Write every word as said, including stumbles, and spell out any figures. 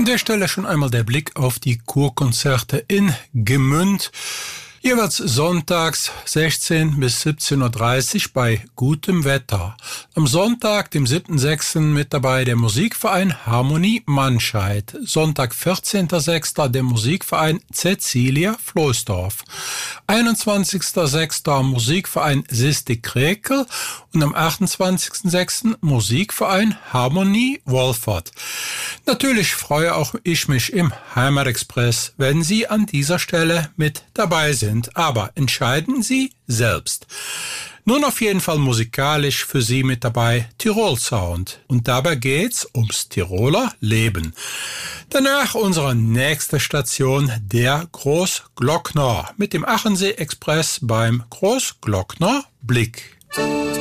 der Stelle schon einmal der Blick auf die Kurkonzerte in Gmünd. Jeweils sonntags sechzehn bis siebzehn Uhr dreißig bei gutem Wetter. Am Sonntag, dem siebten sechsten mit dabei der Musikverein Harmonie Mannscheid. Sonntag vierzehnten sechsten der Musikverein Cäcilia Floßdorf. einundzwanzigsten sechsten Musikverein Sistik Krekel und am achtundzwanzigsten sechsten Musikverein Harmonie Wolfert. Natürlich freue auch ich mich im Heimatexpress, wenn Sie an dieser Stelle mit dabei sind. Aber entscheiden Sie selbst. Nun auf jeden Fall musikalisch für Sie mit dabei Tirol Sound. Und dabei geht's ums Tiroler Leben. Danach unsere nächste Station, der Großglockner, mit dem Achensee Express beim Großglockner Blick.